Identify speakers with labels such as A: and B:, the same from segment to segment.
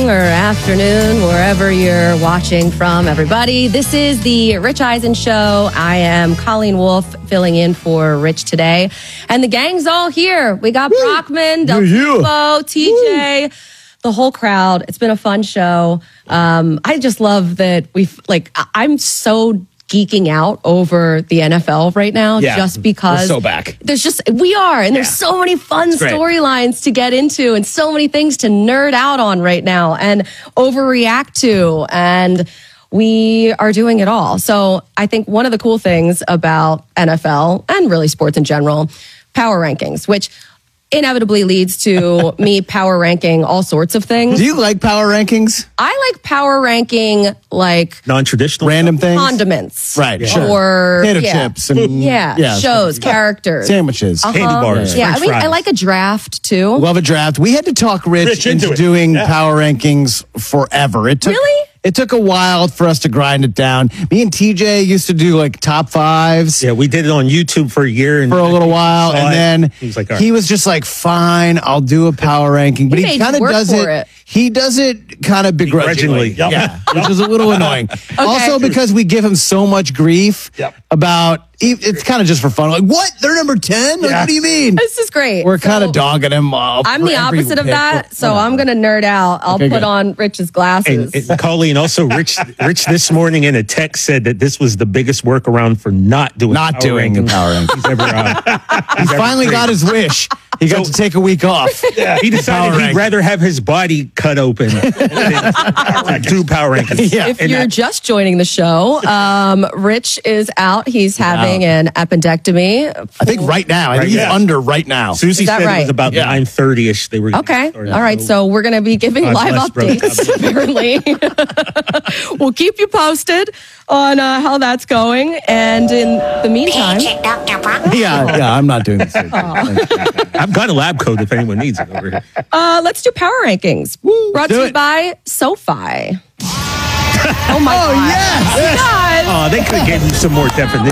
A: or afternoon, wherever you're watching from, everybody. This is the Rich Eisen Show. I am Colleen Wolfe filling in for Rich today. And the gang's all here. We got Brockman, Del Tufo, TJ, the whole crowd. It's been a fun show. I just love that I'm so geeking out over the NFL right now, just because
B: we're so back.
A: We are, and there's so many fun storylines to get into and so many things to nerd out on right now and overreact to, and we are doing it all. So I think one of the cool things about NFL and really sports in general, power rankings, which inevitably leads to me power ranking all sorts of things.
C: Do you like power rankings?
A: I like power ranking like
B: non-traditional
C: random things,
A: condiments,
C: right? Sure.
A: Or
C: potato chips and
A: shows, characters,
C: sandwiches,
B: candy bars.
A: Yeah, I mean, I like a draft too.
C: Love a draft. We had to talk Rich into doing power rankings forever. It took a while for us to grind it down. Me and TJ used to do like top fives.
B: Yeah, we did it on YouTube for a year.
C: For a little while. And then he was just like, fine, I'll do a power ranking. But he kind of does it. He does it kind of begrudgingly. Yeah, which is a little annoying. Also because we give him so much grief about, it's kind of just for fun. Like, what? They're number 10? Like, what do you mean?
A: This is great.
C: We're kind of dogging him off.
A: I'm the opposite of that, so I'm going to nerd out. I'll put on Rich's glasses.
B: And Colleen, also, Rich this morning in a text said that this was the biggest workaround for not doing
C: a power ranking he's ever He finally got his wish. He got to take a week off.
B: Yeah. He decided he'd rather have his body cut open than do power rankings.
A: Yeah. If you're just joining the show, Rich is out. He's having an appendectomy.
C: I think right now. I think he's under right now.
B: Susie said it was about 9:30ish. They were
A: okay. All right. So we're going to be giving live updates, apparently. We'll keep you posted on how that's going. And in the meantime...
C: Yeah, I'm not doing this.
B: I've got a lab coat if anyone needs it over here.
A: Let's do power rankings. Brought to you by SoFi. Oh my God.
C: Yes.
A: Guys.
B: Oh, they could have given you some more definition.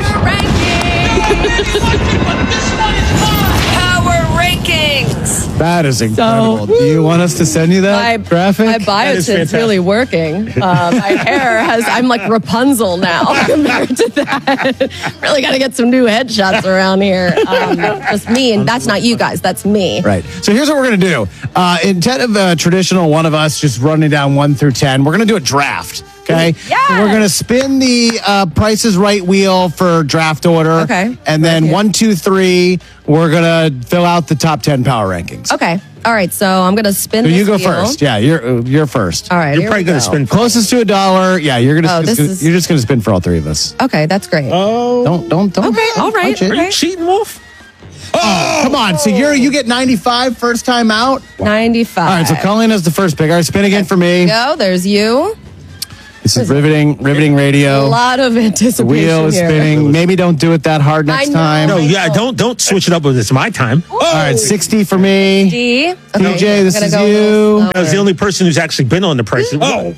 A: Power rankings.
C: That is incredible. Do you want us to send you that graphic?
A: My biotin's really working. My hair I'm like Rapunzel now compared to that. Really got to get some new headshots around here. Just me, and that's not you guys. That's me.
C: Right. So here's what we're going to do. Instead of a traditional one of us just running down 1 through 10, we're going to do a draft. Okay.
A: Yeah.
C: So we're going to spin the Price is Right wheel for draft order.
A: Okay.
C: And then 1, 2, 3, we're going to fill out the top 10 power rankings.
A: Okay. All right. So I'm going to spin
C: so
A: this
C: you go
A: wheel.
C: First. Yeah, you're first.
A: All right.
B: You're probably going to spin
C: closest to $1. Yeah, you're going to. You're just going to spin for all three of us.
A: Okay, that's great.
C: Don't.
A: Okay. All right.
B: Are you cheating, Wolf?
C: Oh, come on. So you get 95 first time out?
A: 95.
C: All right, so Colleen has the first pick. All right, spin again for me.
A: Go. There's you.
C: This is riveting radio.
A: A lot of anticipation.
C: The wheel is spinning. Maybe don't do it that hard next time.
B: No, don't switch it up with it's my time.
C: All right, 60 for me.
A: D.
C: TJ, this is you.
B: I was the only person who's actually been on the Price.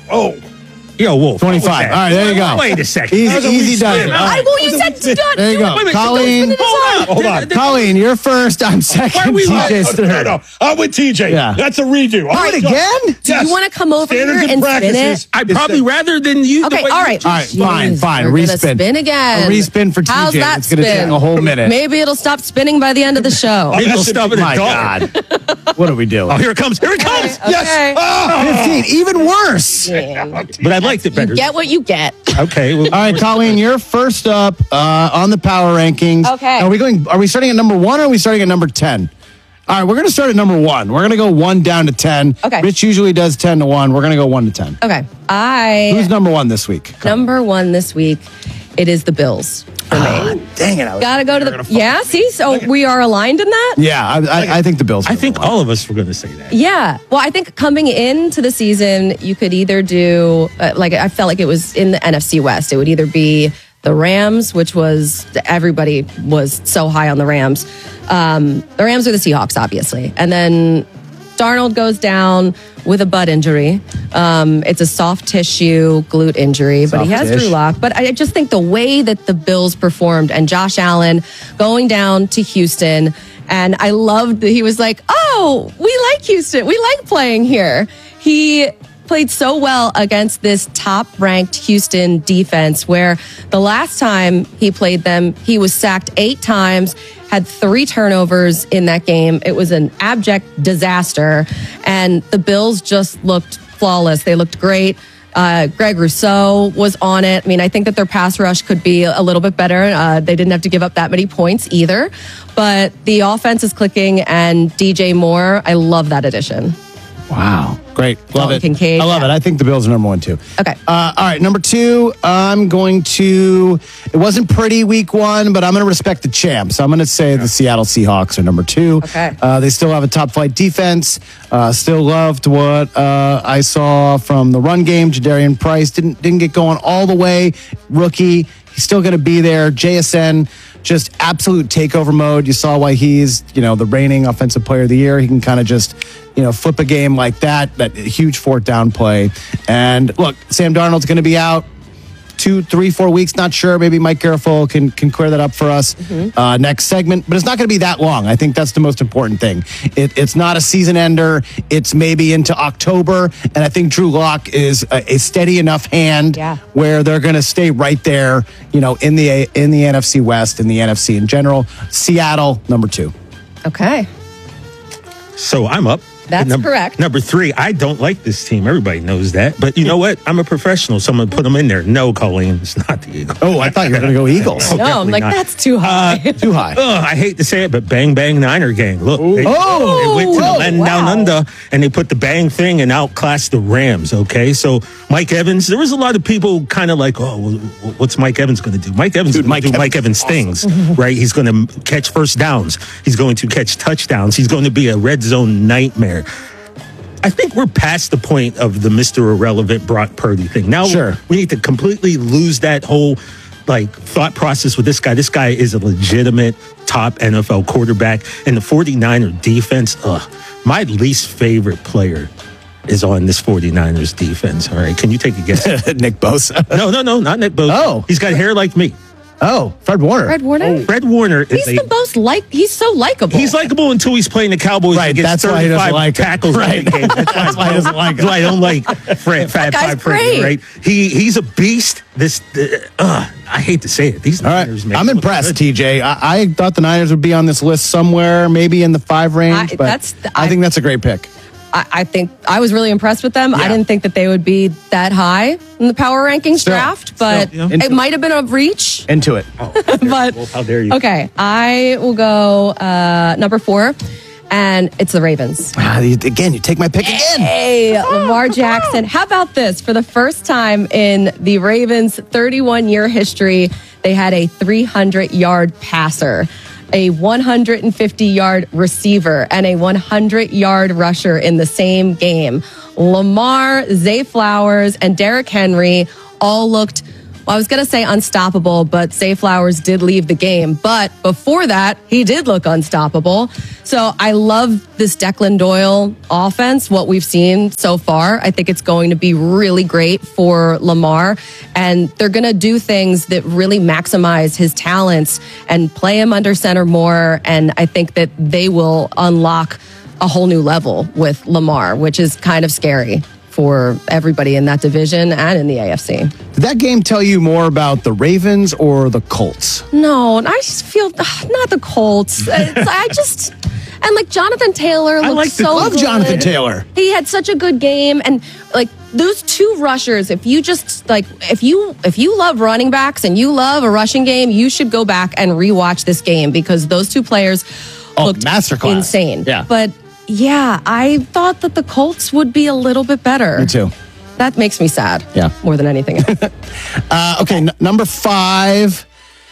B: Yo, Wolf.
C: 25. All right, there you go.
B: Wait a second.
C: Easy done.
A: Well, you said done.
C: There you go. Colleen.
B: Hold on.
C: Colleen, you're first. I'm second. TJ's third.
D: No. I'm with TJ.
C: Yeah.
D: That's a redo.
C: All right, again?
A: Do you want to come over here and spin it?
B: I'd probably rather than you.
A: Okay, all right.
C: All right, fine. Respin.
A: Spin again.
C: A respin for TJ.
A: How's that
C: It's going to take a whole minute.
A: Maybe it'll stop spinning by the end of the show.
B: Maybe it'll stop at
C: My
B: a
C: God. What are we doing?
B: Oh, here it comes.
A: Okay.
B: Yes.
C: 15. Even worse.
B: But I liked it better.
A: You get what you get.
B: Okay. Well,
C: all right, Colleen, you're first up on the power rankings.
A: Okay.
C: Are we starting at number 1 or are we starting at number 10? All right, we're going to start at number 1. We're going to go 1 down to 10.
A: Okay.
C: Rich usually does 10 to 1. We're going to go 1 to 10.
A: Okay.
C: Who's number 1 this week?
A: Number 1 this week, it is the Bills for me.
C: Dang it.
A: Gotta go to the... Yeah, see? So we are aligned in that?
C: Yeah, I think the Bills.
B: I think all of us were going to say that.
A: Yeah. Well, I think coming into the season, you could either do... I felt like it was in the NFC West. It would either be the Rams, which was... Everybody was so high on the Rams. The Rams or the Seahawks, obviously. And then Darnold goes down with a butt injury. It's a soft tissue glute injury, but he has Drew Lock. But I just think the way that the Bills performed and Josh Allen going down to Houston, and I loved that he was like, oh, we like Houston. We like playing here. He played so well against this top-ranked Houston defense, where the last time he played them, he was sacked 8 times, had 3 turnovers in that game. It was an abject disaster, and the Bills just looked flawless. They looked great. Greg Rousseau was on it. I mean, I think that their pass rush could be a little bit better. They didn't have to give up that many points either. But the offense is clicking, and DJ Moore, I love that addition.
C: Wow. Great. Love it.
A: Kincaid,
C: I love it. I think the Bills are number 1, too.
A: Okay.
C: All right. Number 2, it wasn't pretty week 1, but I'm going to respect the champs. I'm going to say the Seattle Seahawks are number 2.
A: Okay.
C: They still have a top flight defense. Still loved what I saw from the run game. Jadarian Price didn't get going all the way. Rookie. He's still going to be there. JSN, just absolute takeover mode. You saw why he's, the reigning offensive player of the year. He can kind of just, flip a game like that huge 4th down play. And look, Sam Darnold's going to be out 2, 3, 4 weeks. Not sure. Maybe Mike Garafolo can clear that up for us next segment. But it's not going to be that long. I think that's the most important thing. It's not a season ender. It's maybe into October. And I think Drew Lock is a steady enough hand where they're going to stay right there, in the NFC West and the NFC in general. Seattle, number 2.
A: Okay.
B: So I'm up.
A: That's correct.
B: Number 3, I don't like this team. Everybody knows that. But you know what? I'm a professional, so I'm going to put them in there. No, Colleen, it's not the Eagles.
C: Oh, I thought you were going to go Eagles.
A: No, I'm like, that's too high.
C: Too high.
B: I hate to say it, but Bang Bang Niner gang. Look, they went to the land down under, and they put the bang thing and outclassed the Rams, okay? So Mike Evans, there was a lot of people kind of like, what's Mike Evans going to do? Mike Evans is going to do Mike Evans things, right? He's going to catch first downs. He's going to catch touchdowns. He's going to be a red zone nightmare. I think we're past the point of the Mr. Irrelevant Brock Purdy thing. Now we need to completely lose that whole thought process with this guy. This guy is a legitimate top NFL quarterback, and the 49er defense, my least favorite player is on this 49ers defense. All right, can you take a guess?
C: Nick Bosa?
B: No, not Nick Bosa.
C: Oh.
B: He's got hair like me.
C: Oh, Fred Warner.
A: Fred Warner?
B: Oh, Fred Warner is
A: he's so likable.
B: He's likable until he's playing the Cowboys.
C: Right,
B: that's
C: why he doesn't like
B: tackles. Right. That's why he doesn't like him. That's why I don't like Fred Freddy, right? He's a beast. I hate to say it. These Niners, man.
C: I'm impressed, TJ. I thought the Niners would be on this list somewhere, maybe in the 5 range, but I think that's a great pick.
A: I think I was really impressed with them. Yeah. I didn't think that they would be that high in the power rankings draft, but it might have been a reach.
C: Into it.
A: But
B: how dare you?
A: Okay, I will go number 4, and it's the Ravens.
C: Again, you take my pick again.
A: Hey, Lamar Jackson. How about this? For the first time in the Ravens' 31-year history, they had a 300-yard passer, a 150-yard receiver, and a 100-yard rusher in the same game. Lamar, Zay Flowers, and Derrick Henry all looked, I was going to say unstoppable, but Zay Flowers did leave the game. But before that, he did look unstoppable. So I love this Declan Doyle offense, what we've seen so far. I think it's going to be really great for Lamar. And they're going to do things that really maximize his talents and play him under center more. And I think that they will unlock a whole new level with Lamar, which is kind of scary for everybody in that division and in the AFC.
C: Did that game tell you more about the Ravens or the Colts?
A: No, I just feel not the Colts. And like Jonathan Taylor looks so good.
C: I love Jonathan Taylor.
A: He had such a good game, and like those 2 rushers. If you just if you love running backs and you love a rushing game, you should go back and rewatch this game because those 2 players looked
C: masterclass.
A: Insane.
C: Yeah,
A: but. Yeah, I thought that the Colts would be a little bit better.
C: Me too.
A: That makes me sad.
C: Yeah.
A: More than anything else.
C: Okay, number 5.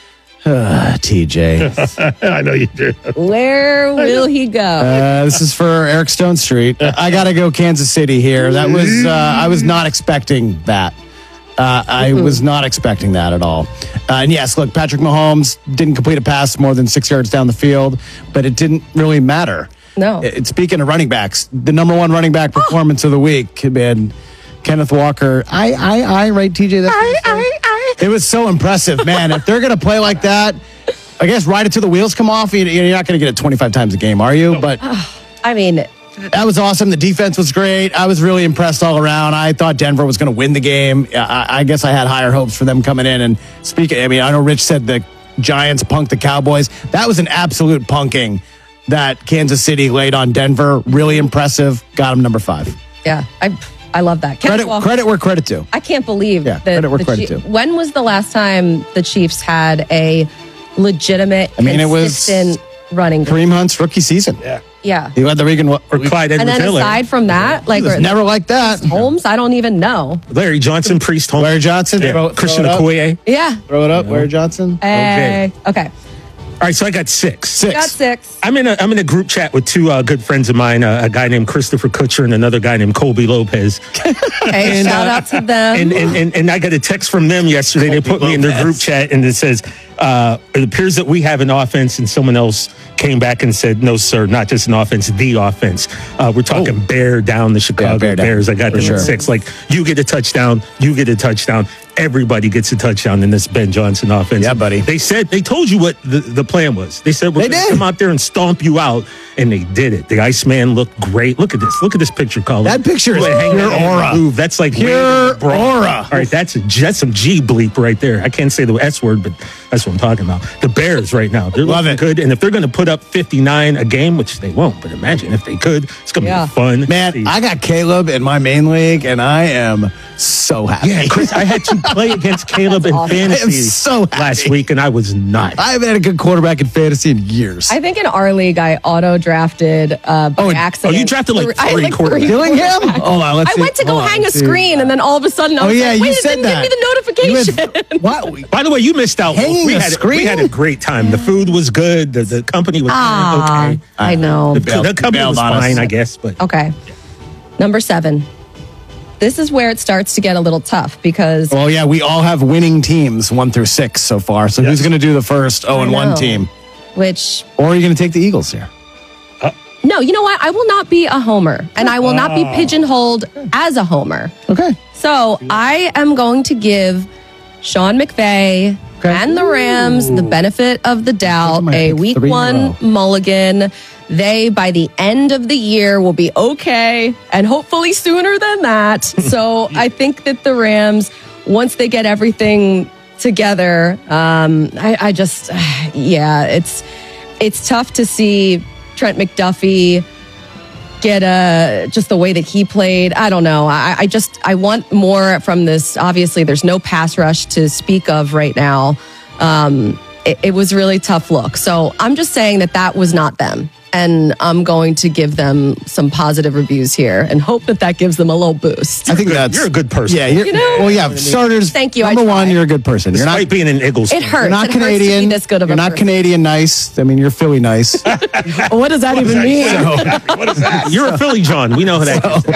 C: TJ.
B: I know you do.
A: Where will he go?
C: This is for Eric Stone Street. I got to go Kansas City here. That was, I was not expecting that. I was not expecting that at all. And yes, look, Patrick Mahomes didn't complete a pass more than 6 yards down the field, but it didn't really matter.
A: No.
C: Speaking of running backs, the number 1 running back performance of the week, man, Kenneth Walker. Right, TJ? It was so impressive, man. If they're going to play like that, I guess right until the wheels come off, you're not going to get it 25 times a game, are you? But
A: I mean,
C: That was awesome. The defense was great. I was really impressed all around. I thought Denver was going to win the game. I guess I had higher hopes for them coming in. And speaking, I mean, I know Rich said the Giants punked the Cowboys. That was an absolute punking that Kansas City laid on Denver. Really impressive. Got them number 5.
A: Yeah, I love that.
C: Credit where credit due.
A: I can't believe
C: that. Credit where credit due.
A: When was the last time the Chiefs had a legitimate,
C: it was
A: running game?
C: Kareem Hunt's rookie season.
A: Yeah.
C: He led the league in
B: or Clyde
A: Edwards-Helaire. And then aside from that,
C: like never like that.
A: Holmes, I don't even know.
B: Larry Johnson, Priest Holmes.
C: Larry Johnson,
B: Christian Okoye.
A: Yeah.
C: Throw it up, Larry Johnson.
A: Okay.
B: All right, so I got 6.
A: You got 6.
B: I'm in a group chat with 2 good friends of mine, a guy named Christopher Kutcher and another guy named Colby Lopez.
A: Okay, shout out to them.
B: And I got a text from them yesterday. They put me in their group chat and it says, it appears that we have an offense, and someone else came back and said, no, sir, not just an offense, the offense. We're talking bear down the Chicago Bears. I got them at 6. Like, you get a touchdown, everybody gets a touchdown in this Ben Johnson offense.
C: Yeah, buddy.
B: They told you what the plan was. They said, we're going to come out there and stomp you out. And they did it. The Iceman looked great. Look at this. Look at this picture, Colin.
C: That picture is pure aura.
B: That's like
C: pure aura.
B: All right, that's some G bleep right there. I can't say the S word, but that's what I'm talking about. The Bears right now, they're looking good. And if they're going to put up 59 a game, which they won't, but imagine if they could, it's going to be fun.
C: Man, I got Caleb in my main league, and I am so happy.
B: Yeah, Chris, I had to play against Caleb in fantasy last week, and I was not.
C: I haven't had a good quarterback in fantasy in years.
A: I think in our league, I auto-drafted by accident.
B: Oh, you drafted like 3 quarterbacks.
C: Dillingham?
B: Oh, wow,
A: I went to go hang a screen, and then all of a sudden, I was like, wait, it didn't give me the notification.
B: By the way, you missed out. We had a great time. The food was good. The company was okay.
A: I know.
B: The company was fine, I guess. But
A: okay. Number 7. This is where it starts to get a little tough because...
C: Well, yeah, we all have winning teams 1 through 6 so far. So who's going to do the first 0-1 team?
A: Or
C: are you going to take the Eagles here?
A: No, you know what? I will not be a homer, and I will not be pigeonholed as a homer.
C: Okay.
A: So I am going to give Sean McVay and the Rams the benefit of the doubt, a week 1 mulligan. They, by the end of the year, will be okay, and hopefully sooner than that. So I think that the Rams, once they get everything together, it's tough to see Trent McDuffie get just the way that he played. I don't know. I want more from this. Obviously, there's no pass rush to speak of right now. It was a really tough look. So I'm just saying that was not them. And I'm going to give them some positive reviews here and hope that gives them a little boost.
C: I think
B: you're a good person.
C: Yeah, starters.
A: Thank you.
C: Number 1, you're a good person.
B: You're not being an Eagles.
A: It hurts.
C: You're not Canadian.
A: To be this good of
C: you're not Canadian nice. I mean, you're Philly nice.
A: What does that even mean?
B: What is that? You're a Philly John. We know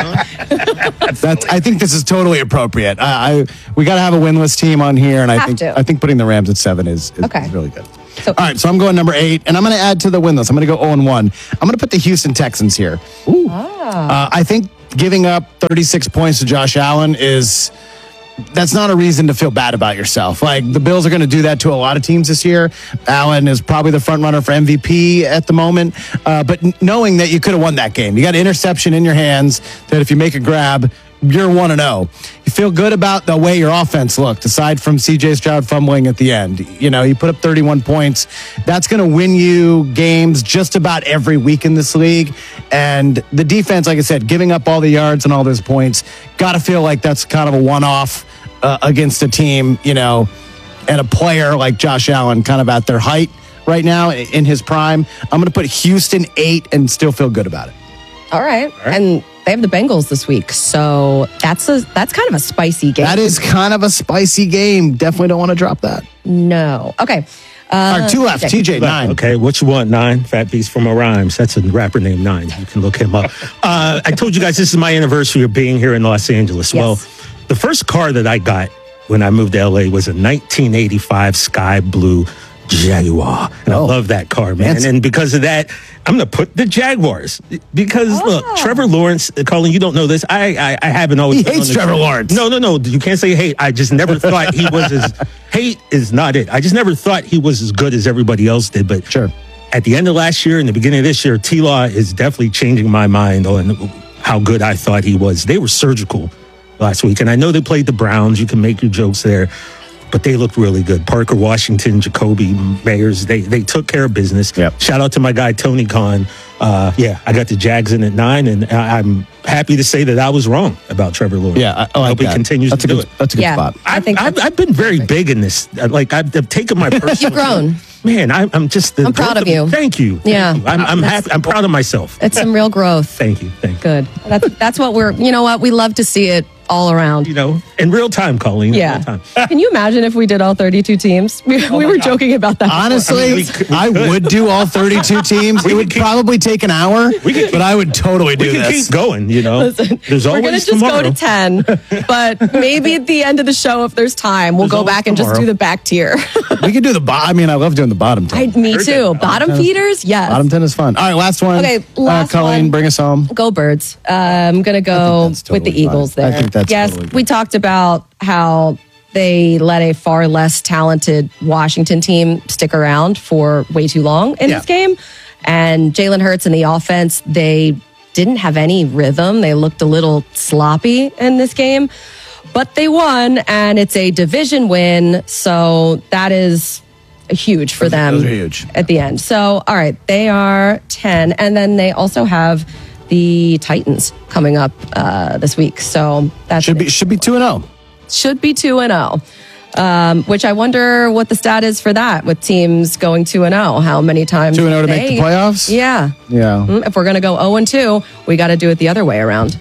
B: that.
C: I think this is totally appropriate. We got to have a winless team on here, and I think putting the Rams at 7 is really good. All right, so I'm going number 8, and I'm going to add to the winless. I'm going to go 0-1. I'm going to put the Houston Texans here.
A: Ooh.
C: I think giving up 36 points to Josh Allen that's not a reason to feel bad about yourself. Like, the Bills are going to do that to a lot of teams this year. Allen is probably the front runner for MVP at the moment. But knowing that you could have won that game, you got an interception in your hands that if you make a grab, you're 1-0. You feel good about the way your offense looked, aside from C.J. Stroud fumbling at the end. You know, you put up 31 points. That's going to win you games just about every week in this league. And the defense, like I said, giving up all the yards and all those points, got to feel like that's kind of a one-off against a team, and a player like Josh Allen kind of at their height right now in his prime. I'm going to put Houston 8 and still feel good about it.
A: All right. And they have the Bengals this week, so that's kind of a spicy game.
C: That is kind of a spicy game. Definitely don't want to drop that.
A: No. Okay.
C: All right, 2 left. TJ, 9.
B: Okay, what you want, 9? Fat Beast from Rhymes. That's a rapper named 9. You can look him up. I told you guys this is my anniversary of being here in Los Angeles. Yes. Well, the first car that I got when I moved to LA was a 1985 sky blue Jaguar. And I love that car, man. And because of that, I'm going to put the Jaguars. Because, look, Trevor Lawrence, Colin, you don't know this. I haven't always...
C: He hates Trevor Lawrence.
B: No. You can't say hate. I just never thought he was as... Hate is not it. I just never thought he was as good as everybody else did. But
C: sure,
B: at the end of last year and the beginning of this year, T-Law is definitely changing my mind on how good I thought he was. They were surgical last week, and I know they played the Browns. You can make your jokes there, but they looked really good. Parker Washington, Jacoby Meyers, they took care of business.
C: Yep.
B: Shout out to my guy, Tony Khan. I got the Jags in at 9, and I'm happy to say that I was wrong about Trevor Lawrence.
C: Yeah, I hope
B: he continues to do it.
C: That's a good spot.
B: I've been very big in this. Like, I've taken my personal...
A: You've grown.
B: Man, I'm just...
A: I'm proud of you.
B: Thank you.
A: Yeah.
B: I'm happy. I'm proud of myself.
A: It's some real growth.
B: Thank you.
A: Good. That's what we're... You know what? We love to see it all around.
B: In real time, Colleen.
A: Yeah.
B: In real time.
A: Can you imagine if we did all 32 teams? We were joking about that.
C: Honestly, I would do all 32 teams. It would probably take an hour, but I would totally do this.
B: We can keep going,
A: Listen,
B: there's always
A: we're going to just
B: tomorrow.
A: go to 10, but maybe at the end of the show, if there's time, we'll go back and just do the back tier.
C: We can do the bottom. I mean, I love doing the bottom 10.
A: Me too. Bottom feeders? Yes.
C: Bottom 10 is fun. All right, last one.
A: Okay, last
C: Colleen,
A: one.
C: bring us home.
A: Go Birds. I'm going to go with the Eagles there.
C: I think that's totally
A: we talked about how they let a far less talented Washington team stick around for way too long in this game. And Jalen Hurts and the offense, they didn't have any rhythm. They looked a little sloppy in this game, but they won, and it's a division win. So that is huge for them.
C: Those are huge.
A: At the end. So, all right, they are 10. And then they also have the Titans coming up this week. So that
C: should be 2-0.
A: Should be 2-0. Which I wonder what the stat is for that with teams going 2-0. How many times
C: 2-0 to make the playoffs?
A: Yeah. If we're going to go 0-2, we got to do it the other way around.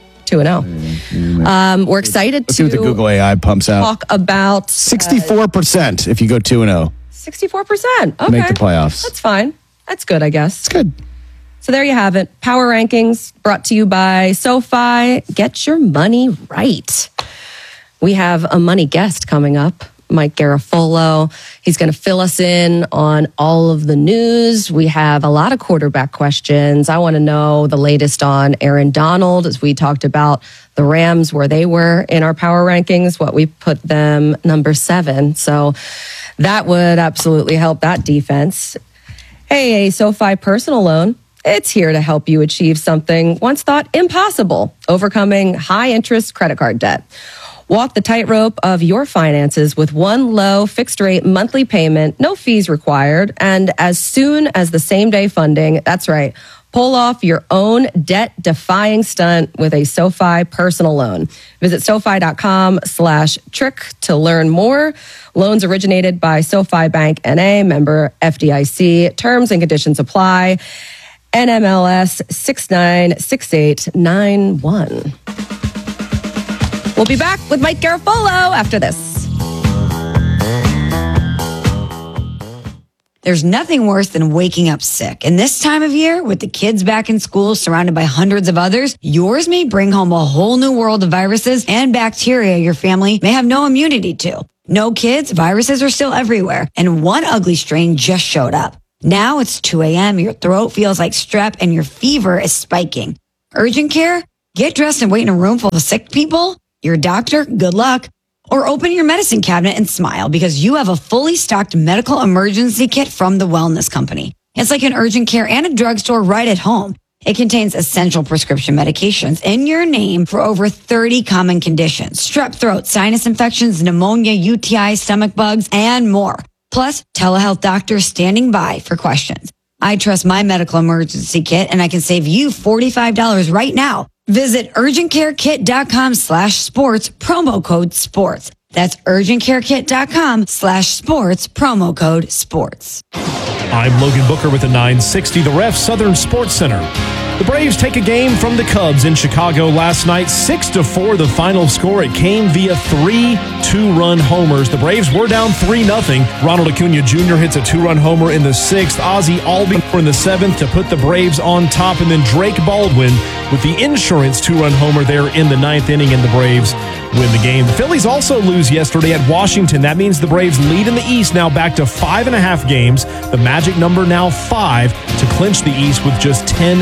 A: 2-0. We're excited
C: Let's see what the Google AI pumps out.
A: Talk about
C: 64% if you go 2-0.
A: 64%. Okay.
C: Make the playoffs.
A: That's fine. That's good, I guess.
C: It's good.
A: So there you have it. Power Rankings brought to you by SoFi. Get your money right. We have a money guest coming up, Mike Garafolo. He's going to fill us in on all of the news. We have a lot of quarterback questions. I want to know the latest on Aaron Donald, as we talked about the Rams, where they were in our power rankings, what we put them number 7. So that would absolutely help that defense. Hey, a SoFi personal loan. It's here to help you achieve something once thought impossible, overcoming high-interest credit card debt. Walk the tightrope of your finances with one low fixed-rate monthly payment, no fees required, and as soon as the same-day funding, that's right, pull off your own debt-defying stunt with a SoFi personal loan. Visit SoFi.com/trick to learn more. Loans originated by SoFi Bank N.A., member FDIC. Terms and conditions apply. NMLS 696891. We'll be back with Mike Garafolo after this.
D: There's nothing worse than waking up sick. And this time of year, with the kids back in school surrounded by hundreds of others, yours may bring home a whole new world of viruses and bacteria your family may have no immunity to. No kids, viruses are still everywhere. And one ugly strain just showed up. Now it's 2 a.m., your throat feels like strep, and your fever is spiking. Urgent care? Get dressed and wait in a room full of sick people? Your doctor? Good luck. Or open your medicine cabinet and smile because you have a fully stocked medical emergency kit from the Wellness Company. It's like an urgent care and a drugstore right at home. It contains essential prescription medications in your name for over 30 common conditions. Strep throat, sinus infections, pneumonia, UTI, stomach bugs, and more. Plus, telehealth doctors standing by for questions. I trust my medical emergency kit, and I can save you $45 right now. Visit urgentcarekit.com/sports, promo code sports. That's urgentcarekit.com/sports, promo code sports.
E: I'm Logan Booker with the 960 The Ref Southern Sports Center. The Braves take a game from the Cubs in Chicago last night. 6-4 the final score. It came via 3 two-run homers. The Braves were down 3-0. Ronald Acuna Jr. hits a 2-run homer in the 6th. Ozzie Albies in the 7th to put the Braves on top. And then Drake Baldwin with the insurance 2-run homer there in the 9th inning, and the Braves win the game. The Phillies also lose yesterday at Washington. That means the Braves lead in the East now back to 5.5 games. The magic number now 5 to clinch the East with just 10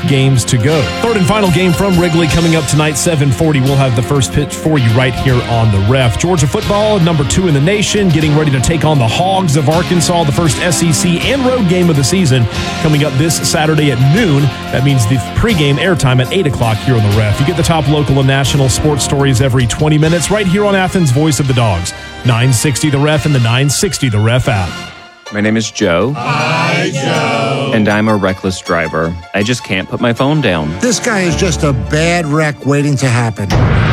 E: games to go. Third and final game from Wrigley coming up tonight, 7:40. We'll have the first pitch for you right here on the Ref. Georgia football, number 2 in the nation, getting ready to take on the Hogs of Arkansas, the first SEC and road game of the season, coming up this Saturday at noon. That means the pregame airtime at 8 o'clock here on the Ref. You get the top local and national sports stories every 20 minutes right here on Athens' Voice of the Dogs. 960 The Ref and the 960 The Ref app.
F: My name is Joe.
G: Hi, Joe.
F: And I'm a reckless driver. I just can't put my phone down.
G: This guy is just a bad wreck waiting to happen.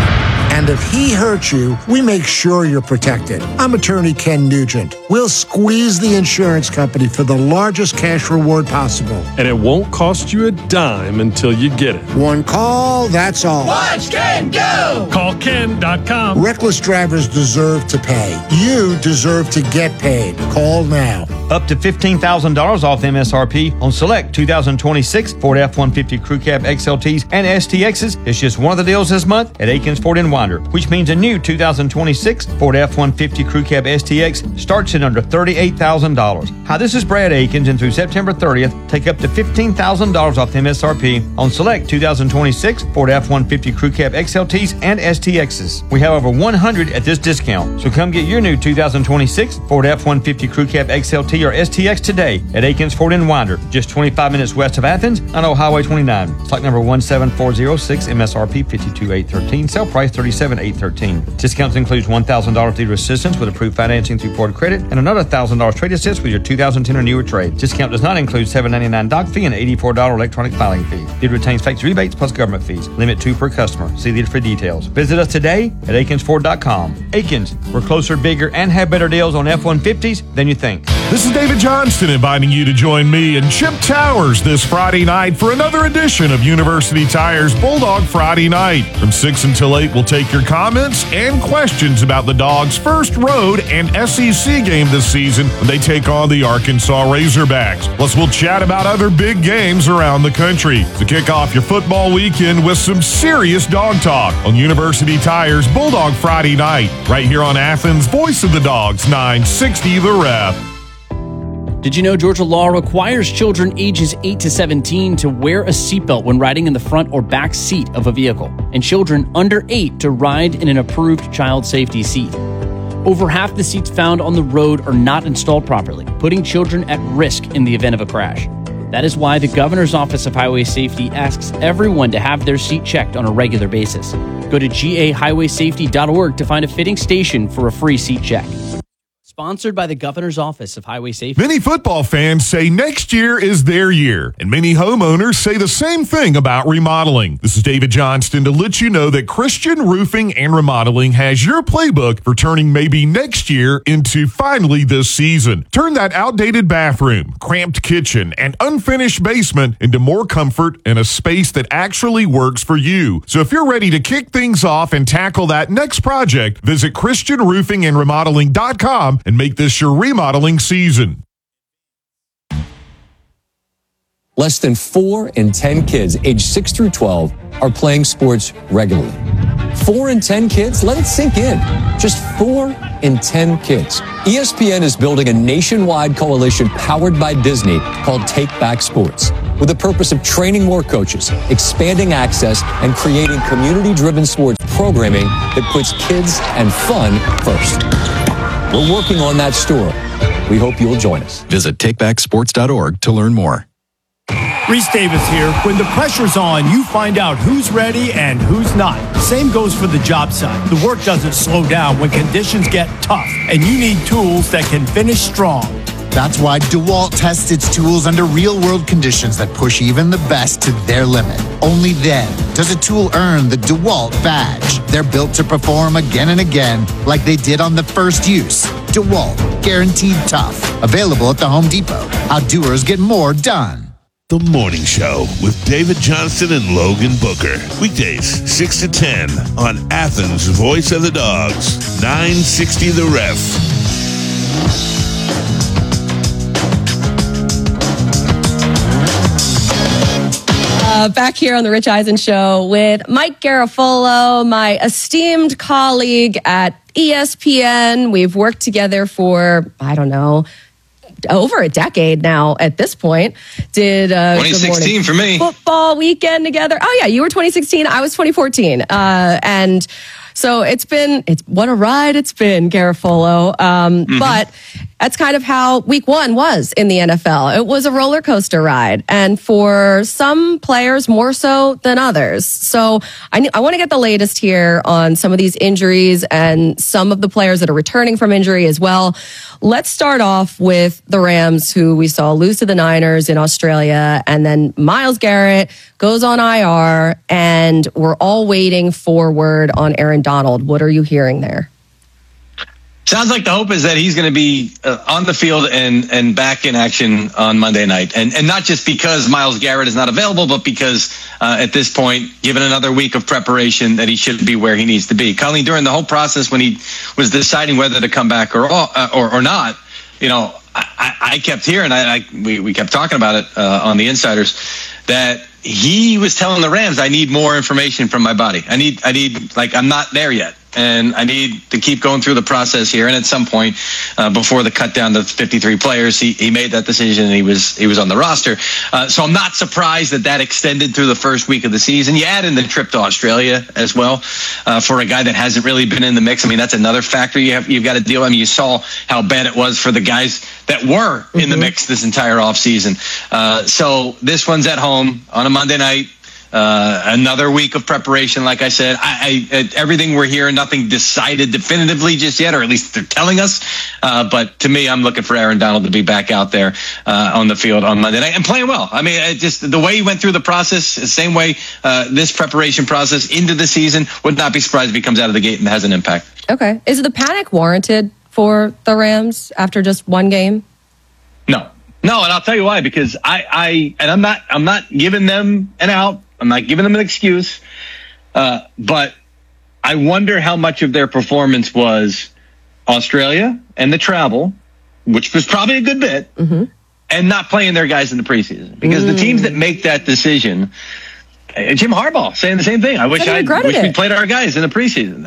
G: And if he hurts you, we make sure you're protected. I'm attorney Ken Nugent. We'll squeeze the insurance company for the largest cash reward possible.
H: And it won't cost you a dime until you get it.
G: One call, that's all.
I: Watch Ken go!
H: Call Ken.com.
G: Reckless drivers deserve to pay. You deserve to get paid. Call now.
J: Up to $15,000 off MSRP on select 2026 Ford F-150 Crew Cab XLTs and STXs. It's just one of the deals this month at Aikens Ford in Winder, which means a new 2026 Ford F-150 Crew Cab STX starts at under $38,000. Hi, this is Brad Aikens, and through September 30th, take up to $15,000 off the MSRP on select 2026 Ford F-150 Crew Cab XLTs and STXs. We have over 100 at this discount, so come get your new 2026 Ford F-150 Crew Cab XLT or STX today at Aikens Ford in Winder, just 25 minutes west of Athens on Old Highway 29. Stock number 17406, MSRP 52813, sale price $37,813. Discounts includes $1,000 dealer assistance with approved financing through Ford Credit and another $1,000 trade assist with your 2010 or newer trade. Discount does not include $7.99 doc fee and $84 electronic filing fee. Dealer retains factory rebates plus government fees. Limit 2 per customer. See dealer for details. Visit us today at AikensFord.com. Aikens, we're closer, bigger, and have better deals on F-150s than you think.
K: This is David Johnston inviting you to join me and Chip Towers this Friday night for another edition of University Tire's Bulldog Friday Night. From 6 until 8, we'll take your comments and questions about the Dogs' first road and SEC game this season when they take on the Arkansas Razorbacks. Plus, we'll chat about other big games around the country to kick off your football weekend with some serious dog talk on University Tire's Bulldog Friday Night, right here on Athens' Voice of the Dogs, 960 The Ref.
L: Did you know Georgia law requires children ages 8 to 17 to wear a seatbelt when riding in the front or back seat of a vehicle, and children under 8 to ride in an approved child safety seat? Over half the seats found on the road are not installed properly, putting children at risk in the event of a crash. That is why the Governor's Office of Highway Safety asks everyone to have their seat checked on a regular basis. Go to gahighwaysafety.org to find a fitting station for a free seat check. Sponsored by the Governor's Office of Highway Safety.
K: Many football fans say next year is their year, and many homeowners say the same thing about remodeling. This is David Johnston to let you know that Christian Roofing and Remodeling has your playbook for turning maybe next year into finally this season. Turn that outdated bathroom, cramped kitchen, and unfinished basement into more comfort and a space that actually works for you. So if you're ready to kick things off and tackle that next project, visit ChristianRoofingandRemodeling.com and make this your remodeling season.
M: Less than 4 in 10 kids aged 6 through 12 are playing sports regularly. 4 in 10 kids? Let it sink in. Just 4 in 10 kids. ESPN is building a nationwide coalition powered by Disney called Take Back Sports, with the purpose of training more coaches, expanding access, and creating community-driven sports programming that puts kids and fun first. We're working on that story. We hope you'll join us.
N: Visit takebacksports.org to learn more.
O: Reese Davis here. When the pressure's on, you find out who's ready and who's not. Same goes for the job site. The work doesn't slow down when conditions get tough, and you need tools that can finish strong.
P: That's why DeWalt tests its tools under real-world conditions that push even the best to their limit. Only then does a tool earn the DeWalt badge. They're built to perform again and again like they did on the first use. DeWalt, guaranteed tough. Available at the Home Depot. How doers get more done.
Q: The Morning Show with David Johnston and Logan Booker. Weekdays, 6 to 10 on Athens' Voice of the Dogs, 960 The Ref.
A: Back here on the Rich Eisen Show with Mike Garafolo, my esteemed colleague at ESPN. We've worked together for, over a decade now at this point. Did
I: 2016 for me.
A: Football weekend together. Oh yeah, you were 2016. I was 2014. And so it's what a ride it's been, Garofolo. But that's kind of how week one was in the NFL. It was a roller coaster ride. And for some players more so than others. So I want to get the latest here on some of these injuries and some of the players that are returning from injury as well. Let's start off with the Rams, who we saw lose to the Niners in Australia. And then Myles Garrett goes on IR, and we're all waiting for word on Aaron Donald. What are you hearing there?
I: Sounds like the hope is that he's going to be on the field and back in action on Monday night. And not just because Myles Garrett is not available, but because at this point, given another week of preparation, that he should be where he needs to be. Colleen, during the whole process when he was deciding whether to come back or not, I kept hearing, we kept talking about it on the Insiders, that he was telling the Rams, I need more information from my body. I need I'm not there yet. And I need to keep going through the process here. And at some point, before the cut down to 53 players, he made that decision and he was on the roster. So I'm not surprised that extended through the first week of the season. You add in the trip to Australia as well for a guy that hasn't really been in the mix. I mean, that's another factor you've got to deal with. I mean, you saw how bad it was for the guys that were in the mix this entire offseason. So this one's at home on a Monday night. Another week of preparation, like I said. Everything we're hearing, nothing decided definitively just yet, or at least they're telling us. But to me, I'm looking for Aaron Donald to be back out there on the field on Monday night and playing well. I mean, just the way he went through the process, the same way this preparation process into the season, would not be surprised if he comes out of the gate and has an impact.
A: Okay. Is the panic warranted for the Rams after just one game?
I: No, and I'll tell you why. Because I'm not giving them an out. I'm not giving them an excuse, but I wonder how much of their performance was Australia and the travel, which was probably a good bit, and not playing their guys in the preseason. Because the teams that make that decision, Jim Harbaugh saying the same thing. I wish we played our guys in the preseason.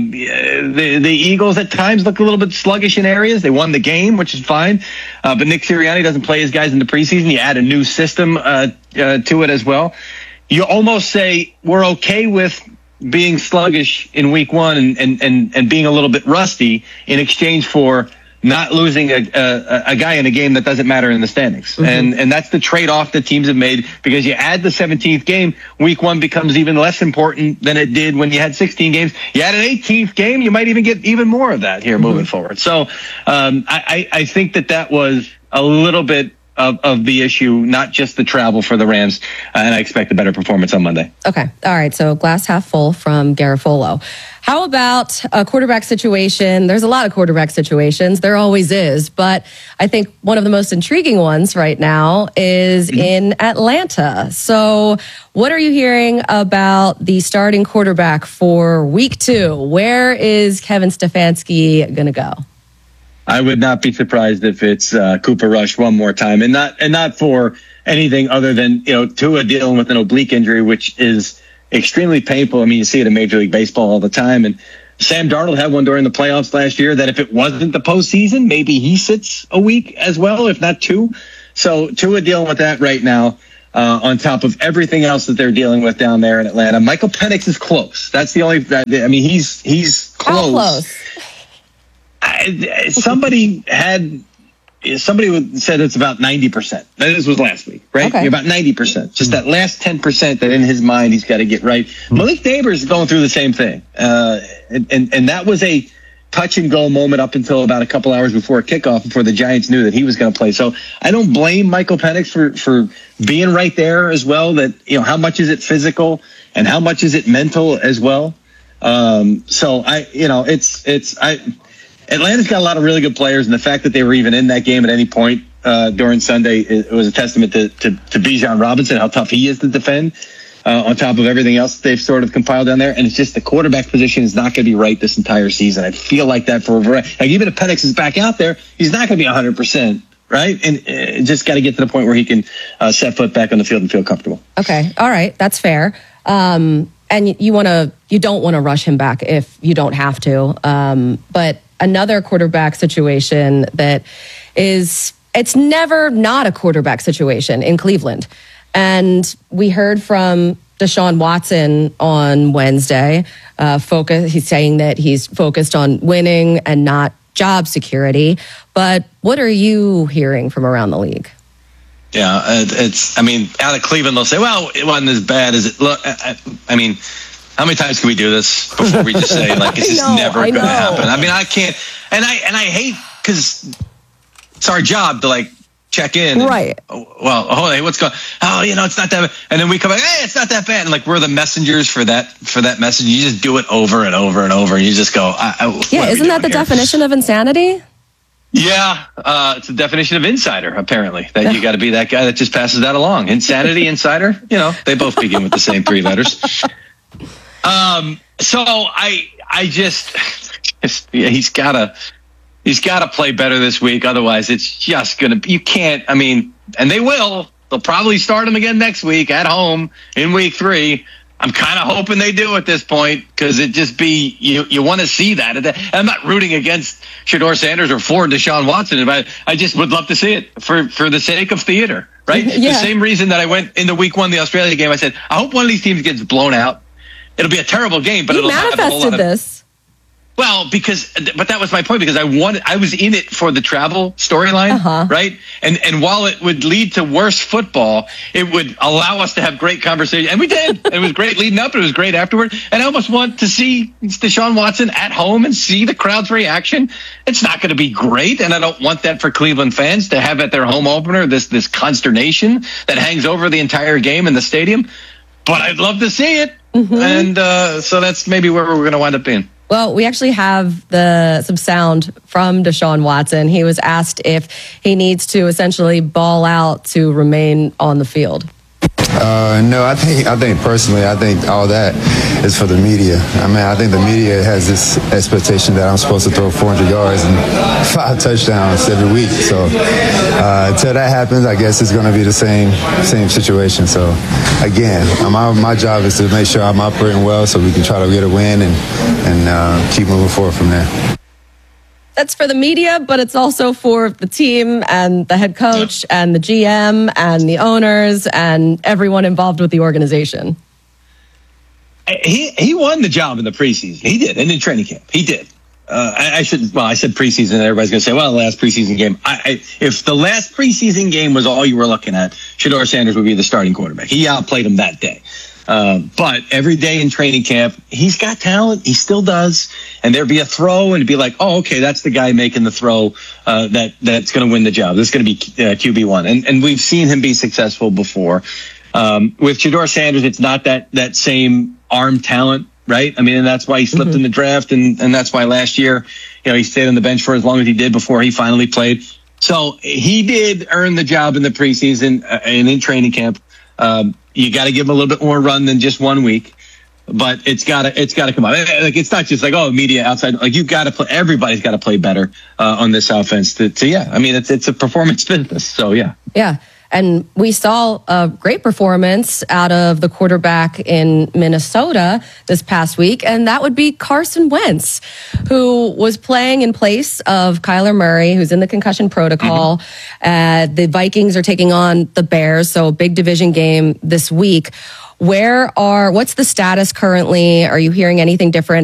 I: The Eagles at times look a little bit sluggish in areas. They won the game, which is fine. But Nick Sirianni doesn't play his guys in the preseason. You add a new system to it as well. You almost say we're okay with being sluggish in week one and being a little bit rusty in exchange for not losing a guy in a game that doesn't matter in the standings. And that's the trade-off that teams have made, because you add the 17th game, week one becomes even less important than it did when you had 16 games. You add an 18th game, you might even get even more of that here moving forward. So I think that was a little bit of the issue, not just the travel for the Rams, and I expect a better performance on Monday.
A: Okay. All right. So glass half full from Garofolo. How about a quarterback situation? There's a lot of quarterback situations. There always is. But I think one of the most intriguing ones right now is in Atlanta. So what are you hearing about the starting quarterback for week 2? Where is Kevin Stefanski going to go?
I: I would not be surprised if it's Cooper Rush one more time, and not for anything other than Tua dealing with an oblique injury, which is extremely painful. I mean, you see it in Major League Baseball all the time, and Sam Darnold had one during the playoffs last year that if it wasn't the postseason, maybe he sits a week as well, if not 2. So Tua dealing with that right now. On top of everything else that they're dealing with down there in Atlanta, Michael Penix is close. That's the only. I mean, he's close.
A: How close?
I: Somebody said it's about 90%. This was last week, right?
A: Okay.
I: About 90%. Just that last 10% that in his mind he's got to get right. Malik Neighbors is going through the same thing. And that was a touch and go moment up until about a couple hours before kickoff, before the Giants knew that he was going to play. So I don't blame Michael Penix for being right there as well. That, how much is it physical and how much is it mental as well? Atlanta's got a lot of really good players, and the fact that they were even in that game at any point during Sunday, it was a testament to Bijan Robinson, how tough he is to defend, on top of everything else they've sort of compiled down there. And it's just the quarterback position is not going to be right this entire season. I feel like that for a variety. Like, even if Penix is back out there, he's not going to be 100%, right? And just got to get to the point where he can set foot back on the field and feel comfortable.
A: Okay. All right. That's fair. And you don't want to rush him back if you don't have to. But another quarterback situation that is it's never not a quarterback situation in Cleveland. And we heard from Deshaun Watson on Wednesday. He's saying that he's focused on winning and not job security. But what are you hearing from around the league?
I: Yeah, out of Cleveland, they'll say, well, it wasn't as bad as it looked. I mean, how many times can we do this before we just say, like, it's just never going to happen? I mean, I can't, and I hate, because it's our job to, like, check in.
A: Right.
I: Hey, what's going on? Oh, it's not that bad. And then we come back, hey, it's not that bad. And, like, we're the messengers for that message. You just do it over and over and over, and you just go,
A: isn't that the definition of insanity?
I: Yeah, it's the definition of insider, apparently, that you got to be that guy that just passes that along. Insanity, insider, they both begin with the same 3 letters. So I just he's got to play better this week. Otherwise, it's just you can't, and they'll probably start him again next week at home in week 3. I'm kind of hoping they do at this point, because it just you want to see that. I'm not rooting against Shedeur Sanders or for Deshaun Watson, but I just would love to see it for the sake of theater, right?
A: Yeah.
I: The same reason that I went into week 1, the Australia game, I said, I hope one of these teams gets blown out. It'll be a terrible game, but it'll have a whole lot of
A: this.
I: Well, but that was my point, because I was in it for the travel storyline, right? And while it would lead to worse football, it would allow us to have great conversation. And we did. It was great leading up. It was great afterward. And I almost want to see Deshaun Watson at home and see the crowd's reaction. It's not going to be great. And I don't want that for Cleveland fans to have at their home opener, this consternation that hangs over the entire game in the stadium. But I'd love to see it. Mm-hmm. And so that's maybe where we're going to wind up being.
A: Well, we actually have some sound from Deshaun Watson. He was asked if he needs to essentially ball out to remain on the field.
R: No, I think personally, all that is for the media. I think the media has this expectation that I'm supposed to throw 400 yards and 5 touchdowns every week. So until that happens, I guess it's going to be the same situation. So again, my job is to make sure I'm operating well so we can try to get a win and keep moving forward from there.
A: That's for the media, but it's also for the team and the head coach and the GM and the owners and everyone involved with the organization.
I: He won the job in the preseason. He did, and in training camp. He did. I said preseason, and everybody's going to say, well, the last preseason game. If the last preseason game was all you were looking at, Shedeur Sanders would be the starting quarterback. He outplayed him that day. But every day in training camp, he's got talent. He still does. And there'd be a throw, and it'd be like, oh, okay, that's the guy making the throw that's going to win the job. This is going to be QB1. And we've seen him be successful before. With Shedeur Sanders, it's not that same arm talent, right? And that's why he slipped in the draft, and that's why last year, he stayed on the bench for as long as he did before he finally played. So he did earn the job in the preseason and in training camp. You got to give him a little bit more run than just 1 week, but it's got to come out. Like, it's not just like, media outside. Like, you got to play. Everybody's got to play better on this offense. It's a performance business. So yeah.
A: And we saw a great performance out of the quarterback in Minnesota this past week, and that would be Carson Wentz, who was playing in place of Kyler Murray, who's in the concussion protocol. The Vikings are taking on the Bears, so a big division game this week. What's the status currently? Are you hearing anything different